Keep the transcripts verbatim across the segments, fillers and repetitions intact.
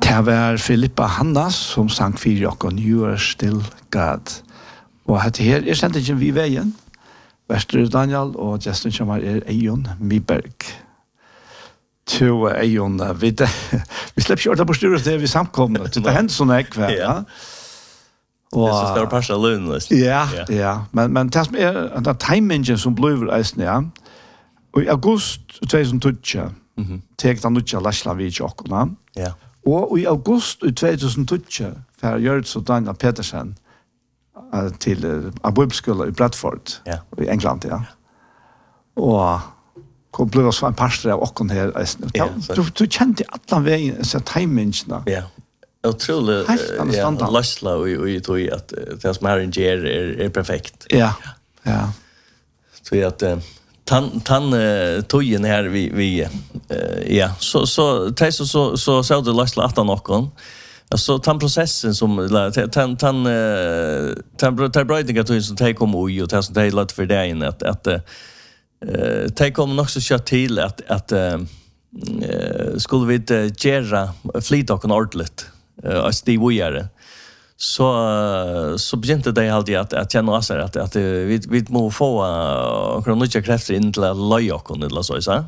Det var Filippa Hannas som sang fyra och You Are Still God. Och det här är sent inte vi vägen. Väster Daniel och Justin Chamar är Eion Miberg. Två Eion vid vi släpper ju orda på styret det vi samkomna. Det händer såna kväll, ja. Och så står passa lönlöst. Ja, ja, men men det som är den timingen som blev isen ja. Och i august tjugohundratolv. Mhm. Teg den nya Lasla vid och ja. Og i august tjugohundratolv för Gjörds och Daniel Petersen uh, till uh, Abubskola i Bradford ja. i England, ja. Og kom blev oss en pastor av åkken her. Ja, du, du kjente alla vägen, så timingene. Ja, otroligt. Ja, Lasla och jag tror att det som här ger är, är perfekt. Ja, ja. Så att uh, Tan tan uh, tojen här vi vi uh, ja så så så så så så det Lasla att någon. Alltså tan processen som tan tan uh, tan tan brightning att så ta kom och ju ta så det låt för dig att att eh ta kom också så till att att uh, skulle vi uh, göra fleet och ordentligt uh, att det vi gör så så begynte det alltid att att känna oss att att vi vi måste få kroniska krafter in till Lojokon eller så så.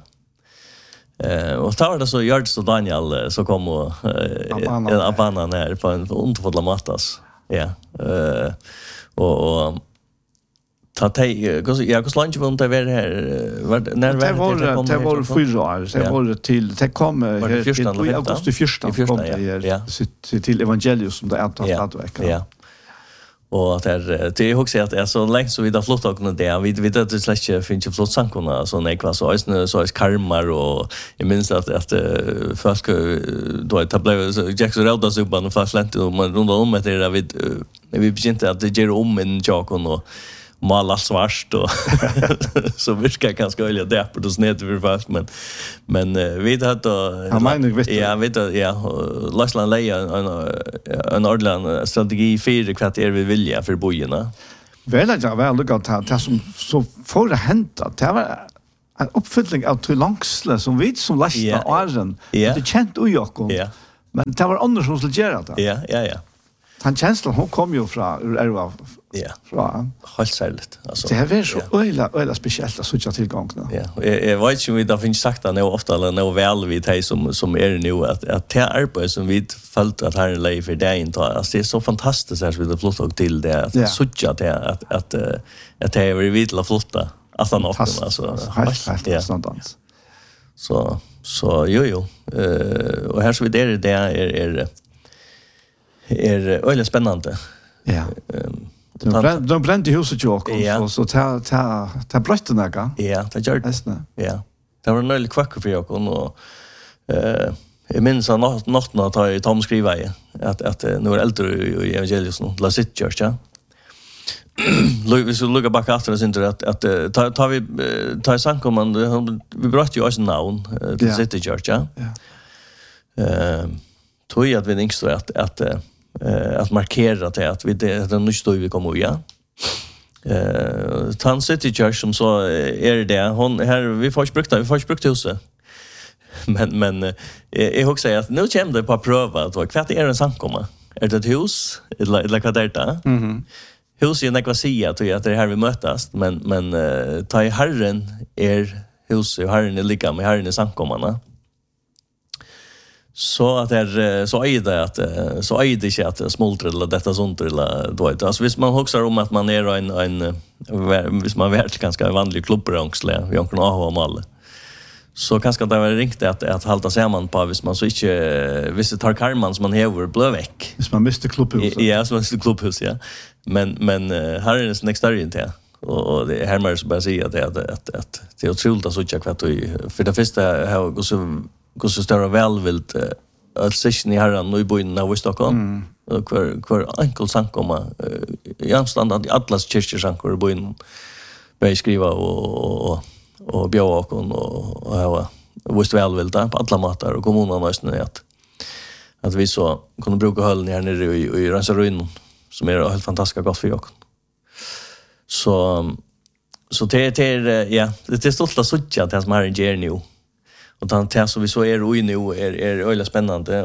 Eh och då var det så Gjörds och Daniel så kom och en abana ner på en underfulla matas. Ja. Eh och ta tej hur jag hur långt var det här när det var det var fyra år det var till det kom i augusti första kom det till evangelium som det är att att vecka. Ja. Och att det det också att är så länge så vi där flott och det vi vet att det släcker finns ju flott sankorna så nej kvar så är så är karmar och jag minns att att först då det blev så Jackson Relda så bara fast lent och man runt om med det vi vi begynte att det ger om en jakon och mala svart och så viskar ganska öliga där på det snett för fast men men vi hade då ja vet du ja Lasland lägga en en ordentlig strategi för kvarter vi vilja för bojarna. Väl jag väl lugnt att som så för det hända det var en uppfyllning av till långsle som vi som lasta åren det känt och Jakob. Men det var andra som skulle göra det. Ja ja ja. Han känslan hon kom ju från Erva. Ja. Från helt särskilt alltså. Det är så öla öla speciellt att söka tillgång nu. Ja. Jag vet ju vi där finns sagt att ofta eller nå väl vi tej som som är nu att att det arbete som vi följt att här live för det inte alltså det är så fantastiskt att vi det flott och till det att söka det att att att det är vi vill flotta att han också alltså helt helt standard. Så så jo jo eh och här så vi det det är är är väldigt spännande. Ja. De de brände huset ju också så så ta ta ta brötten där. Ja, det gör det. Ja. Det var en väldigt kvack för jag och eh jag minns att natten att jag Tom skriva i att att nu är äldre i evangelius nu La City Church. Ja. Vi så lukka bak efter oss inte att att ta ta vi ta sankommand vi bröt ju oss namn till City Church. Ja. Eh tror jag att vi inte så att att eh att markera det att vi det den nu står vi kommer ja. Eh Tan City Church som så är det hon här vi får sprukt vi får sprukt huset. Men men jag också säga att nu kommer det på pröva att vad kvart är en samkomma. Är det ett hus eller eller vad det är? Mhm. Hus är något säga att det är här vi mötas men men ta i Herren är hus och Herren är lika med Herren är samkommarna. Så att det är så är det att så är det inte att smoltra eller detta sånt eller då vet alltså visst man huxar om att man är en en visst man vart ganska vanlig klubbrangsle vi har kunnat ha mal så kanske det var ringt att att hålla samman på visst man så inte visst det tar karman som man häver blå veck visst man mister klubbhus ja så mister klubbhus ja men men här är det next story inte och det här mer så bara säga det att att att det är otroligt att så jag kvart för det första har så hur så stora välvilt att session i Herren nu i bojen av Stockholm och kvar kvar enkel sankomma i anstånd i Atlas kyrkor sankor i bojen börja skriva och och och bjöa och och ha visst välvilt på alla matar och kommunen nästan att att vi så kunde bruka höllen här nere i i Ransaruin som är helt fantastiskt gott för jag. Så så det det ja det är stolt att söka det som är en journey. Och tant så vi så är oj nu är är öliga spännande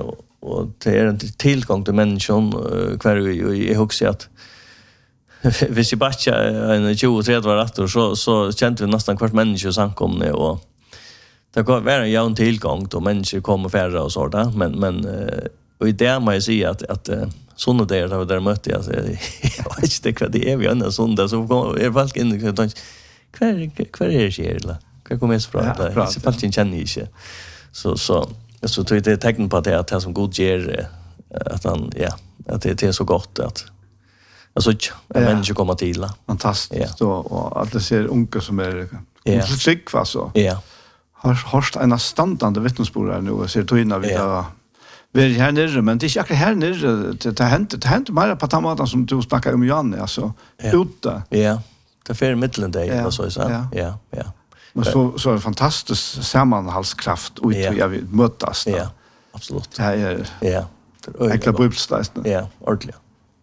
och det är en tillgång till människan kvar vi jag också att hvis jag bara en tjugo trettio var efter så så kände vi nästan kvart människor samkomne och det går vara en jävn tillgång då människor kommer färre och så där men men och i det man säger att att såna där där där mötte jag jag vet inte vad det är vi andra såna så är folk in kvar kvar är det eller kan komma så bra det så fast inte känner inte så så så tror det tecken på att det är som god ger att han ja att det är så gott att alltså en människa kommer till fantastiskt ja. och att det ser unga som är ja. så skick va så ja har har en standande vittnesbörd nu och ser toina vi där vi här nere men det är inte här nere det har hänt det hänt mer på tamatan som du snackar om Janne alltså ute ja det för mitten där så så ja ja ja men så så är det fantastisk sammanhållskraft och vi har mötas ja absolut det är ja enkla bibelställen ja ordentligt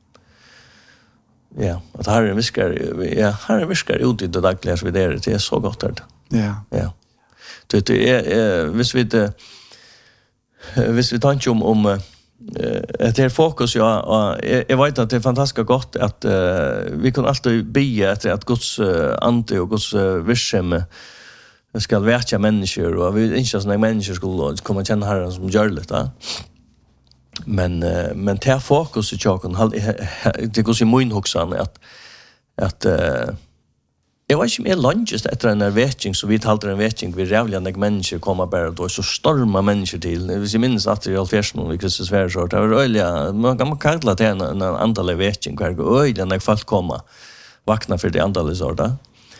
ja att här är viskar ja här är viskar ut i det dagliga så vidare det är så gott där ja ja det det är visst vi det visst vi tänker om om det är fokus ja jag vet att det är fantastiskt gott att vi kan alltid be efter att Guds ande och Guds vision ska verka människor och vi inte såna människor skulle komma känna Herren som gör det men men det är fokus i chaken det går så mycket också att att jag vet inte mer lunches efter en vetting så vi talade en vetting vi rävliga när människor kommer bara då så stormar människor till vi minns att det är allfärsen vi Kristus svär så det var öliga man kan kalla det en en antal vetting kvar öliga när folk kommer vakna för det antal så där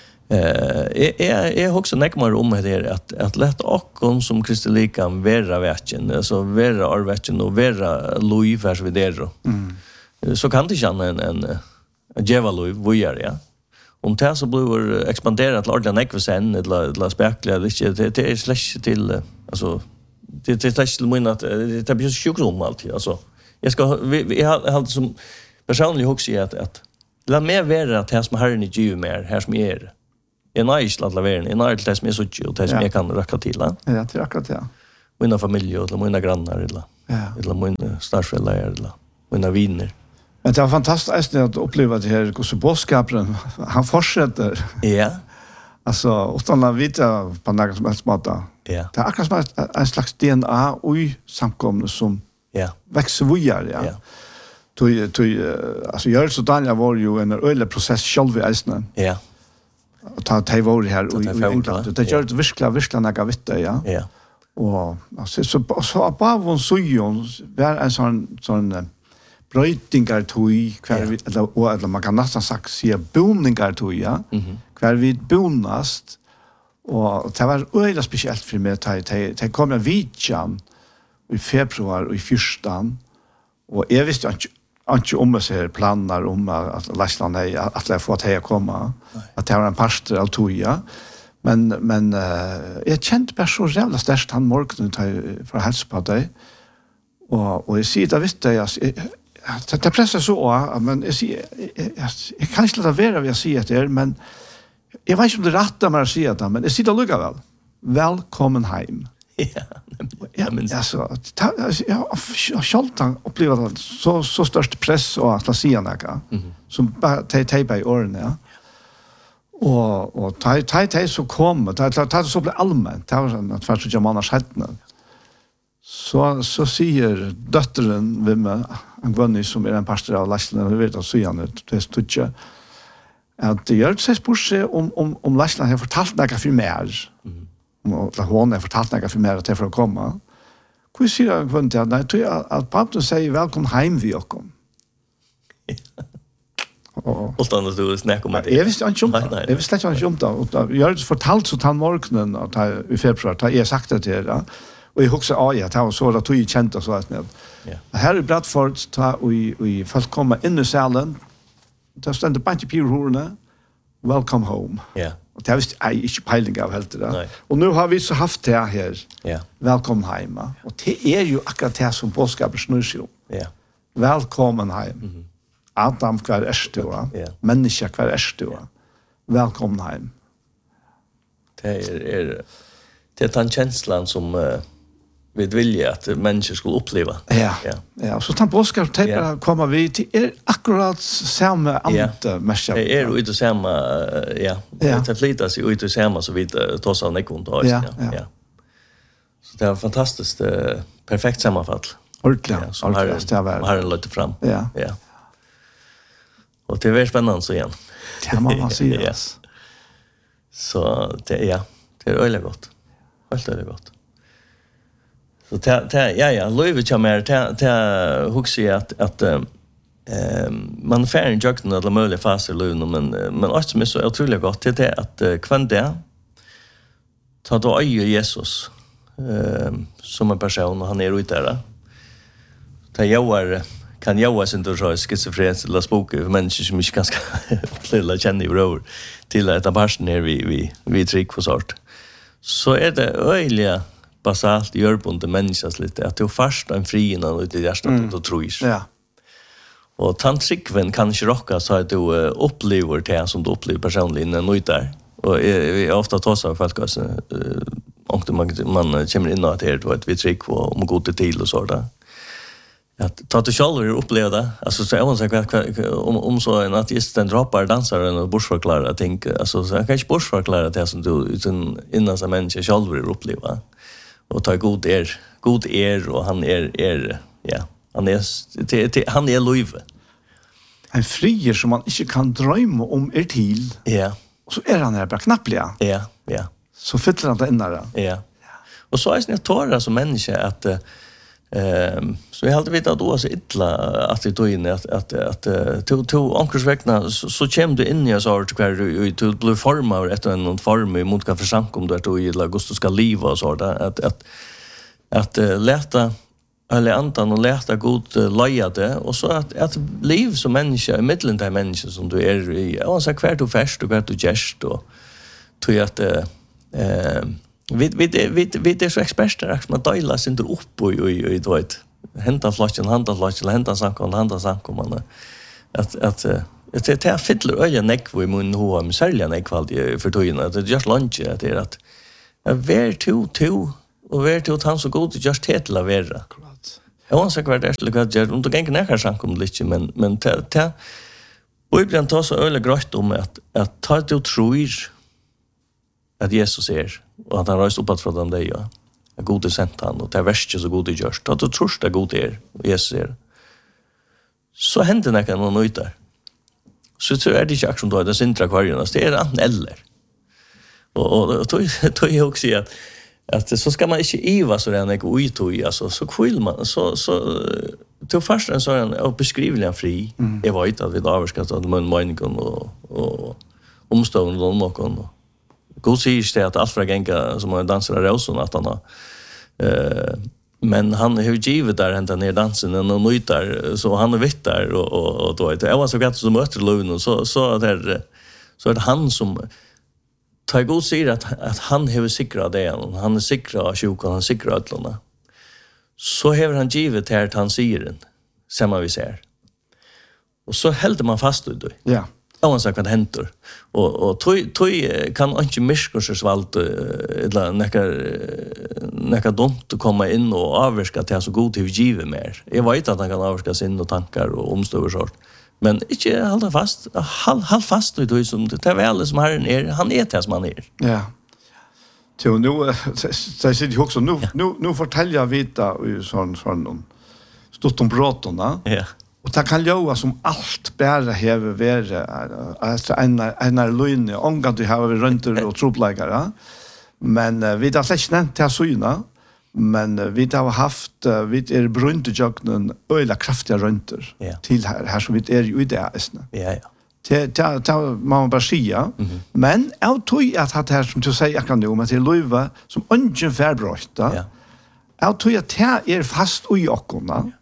eh är är också näkmar om det att att lätt och som kristlikan vara vetting så vara arvetting och vara lov för vi där mm. så kan det känna en en Jevalov vad gör ja om det så blir expanderat till ordentligt nekvesen eller eller spekla eller det det är slash till alltså det det slash till min att det blir så sjukt om allt alltså jag ska vi har har som personligen också att att la mer vara att här som Herren i Gud mer här som är en nice att la vara en nice det som är så chill det som jag kan räcka till ja ja till räcka till mina familj eller mina grannar eller eller mina starsföräldrar eller mina vänner. Men det var fantastiskt att uppleva det här hos boskapen. Han fortsätter. Ja. Alltså, utan att veta på något som helst måte. Ja. Det är akkurat som en slags D N A i samkomne som ja. växer vidare. Ja. Ja. Tog, tog, alltså, Görs och Daniel var ju en öjlig process själv i eisnen. Ja. Och ta det var här och i England. Det gör det virkelig, virkelig något vitt det, ja. Ja. Och alltså, så, så bara von Sujon var en sån, sån brøytingar tøy kvar vi eller og eller man kan nästan sagt se boningar tøy ja mhm kvar vi bonast og det var øyla spesielt for meg at det kom en vidjan i februar og i fyrstan og jeg visste ikke ikke om jeg ser planer om at Læsland at jeg får til å komme at det var en pastor av tøy ja men men uh, jeg kjente bare så jævla sterkt han morgenen for å helse på deg og og jeg sier da visste jeg det det pressar så men jag ser jag kan inte låta vara vad jag säger det men jag vet inte om det rätta med att säga det men det sitter lugga väl välkommen hem ja ja men alltså jag har själv upplevt så så störst press och att säga något som bara ta ta på öronen ja och och ta ta ta så kom ta ta så blir allmänt det var att först jag manar sätten så så säger dottern vem en vanlig som är en pastor av Læsland vi vet att så han det stutcha att det gör sig spurse om om om Læsland har fortalt några för mer och att hon har fortalt några för mer att för att komma hur ser jag vant att nej tror jag att pappa säger välkommen hem vi och kom och stannar du snackar om det jag visste inte om det jag visste inte om det och gör det fortalt så han morgonen att i februar har jag sagt det till ja och jag också ja det var så att du kände och så att ja här i Bradford ta vi vi folk komma in i salen där ständ det bunch of people hurna welcome home ja och det visste jag inte peiling av helt det och nu har vi så haft det här ja välkommen hem och det är ju akkurat det som boskapen snurrar sig om ja välkommen hem Adam kvar erstua ja människa kvar erstua välkommen hem det är är det är den känslan som vi vill att människor skulle uppleva. Ja. Ja. Ja, och så tar boskar och tejpar ja. Komma vi till är akkurat samma ante mässa. Det är ut och samma ja. Det ja. Flyttar sig ut och samma så vi tar så en kund och ja. Ja. Ja. Så det är fantastiskt uh, perfekt sammanfall. Ordentligt. Ja, som har det har en lite fram. Ja. Ja. Och det är väldigt spännande så igen. Det man man säger. Ja. Så det ja, det är öle gott. Allt är gott. Så ta ta ja ja, Louis Chamber ta ta huxi att att eh man får en jukten eller möjligt faser lugn men men allt som är så otroligt gott det är att kvän det ta då öje Jesus eh som en person och han är ute där. Ta jag kan jag vara sen då så schizofrens eller spoke för människor som inte ganska lilla känner i rör till att ta barsen ner vi vi vi trick för sort. Så är det öjliga basalt görbunde människas lite att du först en fri innan ut i hjärtat mm. och tror. Ja. Och tantrikven kan inte rocka så att du uh, upplever det som du upplever personligen innan ut där. Och vi uh, ofta tar så folk alltså uh, och man man kommer in att det är ett vi trick och om god till och så där. Att ta till själv och uppleva det. Alltså så jag säger om om så en artist den droppar dansaren och bursförklarar jag tänker alltså så jag kan inte bursförklara det som du utan innan som människa själv vill uppleva. Och ta god er god er och han är er ja han är te, te, han är löve en frier som man inte kan drömma om er till ja och så är han där bara knappliga ja ja så fyller han det innan ja och så är det tårar som människa att ehm så jag hade vetat då så illa att det då inne att att att to to ankersväckna så, så kommer du in i så att kvar du du blir formad efter en form i mot kan försank om du är då i augusti ska leva och så där att att att uh, läta eller antan och läta god uh, lejade och så att att liv som människa i mitten där människa som du är i och så kvar du fest och kvar du gest och tror jag att eh vi vi vi vi det är så experter att man delar sig inte upp och och och då ett hämta flaskan handa flaskan hämta sankon handa sankon man att att det är det fiddler öja neck vi mun ho med sälja neck kvalitet för tojna det just lunch det är att where to to och where to han så god just hetla vara jag önskar kvar det skulle gå om du gänga ner sankon lite men men ta ta och ibland tar så öle grått om att att ta det tror att Jesus är och att han röst upp från dem det ja. En god sent han och det värsta så god det görs. Att du tror det god är Jesus är. Så händer det kan någon där. Så så är det inte action då det sintra kvarjarna. Det är an eller. Och och då då jag också säga att att så ska man inte iva så där när ut och alltså så kvill man så så till först en sån och beskrivligen fri. Mm. Jag vet att vi då ska ta den meningen och och omstående och någon god säger det att allt för gänga som en dansare Rosen att han har eh men han har ju givet där ända ner dansen och nytar så han är vitt där och och, och då det var så gott som möter Lund och så så där så är det han som tar god säger att att han har säkrat det han är säkra sjukan han säkrar allorna så har han givet här att han säger den samma vi ser och så hällde man fast då ja ja man sagt vad händer och och tog tog kan inte miskursas valt eller näka näka dumt att komma in och avverka till så god till givet mer jag vet att han kan avverka sin och tankar och omstöver sort men inte hålla fast håll håll fast då du som det är väl som har är han är det som han är ja så nu så sitter jag också nu nu nu fortäljer jag vita och sån sån stort om brotten ja. Och det kan låta som allt bara häver vara alltså en en lögn ångan du har runt och troplägare. Men uh, vi har släckt nämnt till syna men uh, vi har haft uh, vi är brunt och jagnen öla kraftiga röntor yeah. till här här så vi är ju det är snä. Ja ja. Till till till man bara säga. Mm-hmm. Men jag tror att det här som du säger jag kan ju med till löva som ungefär brott. Ja. Jag tror att det är fast och jockorna.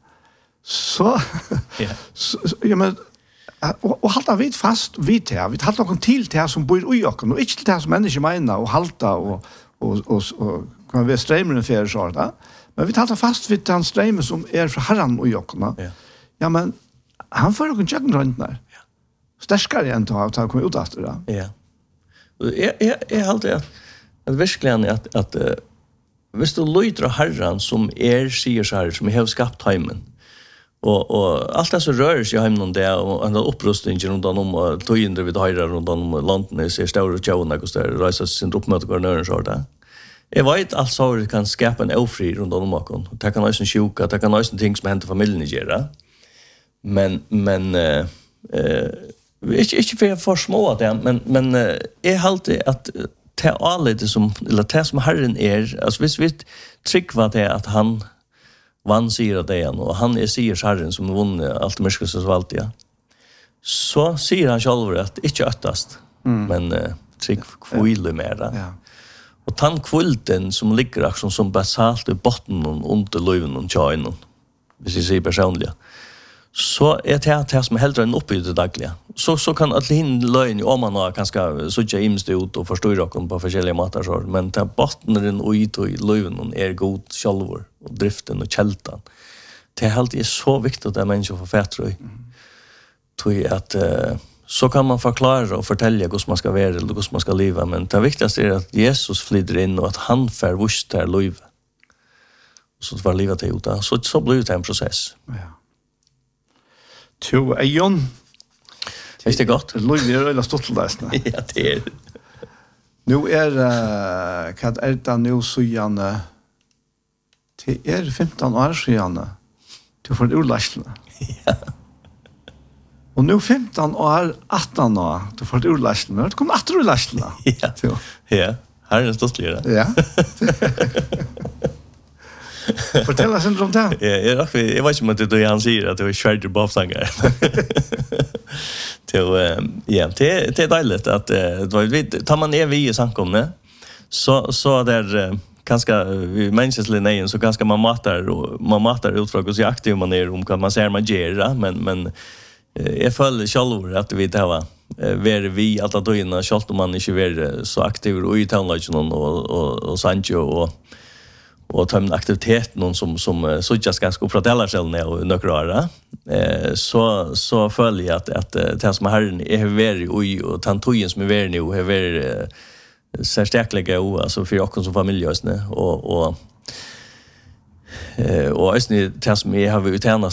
Så ja så ja men och, och halta vid fast vid det vi halta någon till det som bor i och och inte till det som människor menar och halta och och och, och kan vi strömmen för så där men vi halta fast vid den strömmen som är för Herren och jockorna ja ja men han får någon chatten runt där ja starkare än att ta komma ut efter det ja jag jag jag halta att verkligen att att hvis du lyder av Herren som er sier herre, som har skapt heimen, og, og alt det som rører seg i heimen det, og en opprustning rundt om, og tøyender vi høyre rundt om landene, ser større tjøvene, og der reiser sin oppmøte hver nøren så det. Jeg vet alt så kan skapa en ofri rundt om åkken. Det kan også en sjuka, det kan også en ting som henter familien i gjøre. Men, men, uh, uh, ikke, ikke for, for små av det, men, men uh, jeg halte at det alle som, eller det som Herren er, altså hvis vi trykker det at han vann sier av det igjen, og han er sier Herren som vunnet alt mørkelse som alltid, ja. Så sier han selv at ikke øttast, mm. men uh, trygg kvile mer. Ja. Og tann kvulten som ligger akkurat som basalt i botten under løyven og tjøyen, hvis jeg sier personlig, så er det det som er heldre enn oppi det daglige. Så, så kan alle hinn løyen om man har kanskje suttet imst ut og forstår dere på forskjellige måter, så, men det bottenen og i løyven er god sjølver, og driften og kjeltan. Det er alltid så viktig at det er mennesker for fætrøy. Tror at uh, så kan man forklare og fortelle hvordan man skal være eller hvordan man skal leve, men det viktigste er at Jesus flyter inn og at han får vust til livet. Så det var livet til Jota. Så, så blir det en prosess. Ja. To Eion. Er det godt? Livet er veldig stort til deg. Ja, det er det. Nå er uh, hva er det nå så gjerne det er femten år siden du får det urlasjene. Ja. Og nå femten år, atten år, du får det urlasjene. Du kommer atter urlasjene. Ja, ja. Her er det stort livet. Ja. Fortell oss om det. Ja, jeg, jeg vet ikke om det er han sier at det er svært bavsanger. Til, ja, det, det er deilig at tar man er vi i samkomne, så, så er det ganske, vi menneskelig nøyen, så ganske man matar, man matar ut fra hvordan aktiv man er, om hva man ser man gjør, men, men jeg føler selv at vi tar være vi alle døgnet, selv om man ikke er så aktiv og i tannlagen og, og, og Sancho og og ta en aktivitet någon som som uh, så just ganska uppfattar själva och nökrar eh så så följer jag att att det som Herren är väldigt oj och tantojen som är väldigt nu är väldigt särskilt och alltså för oss som familj just nu och och eh och just det som är har vi utan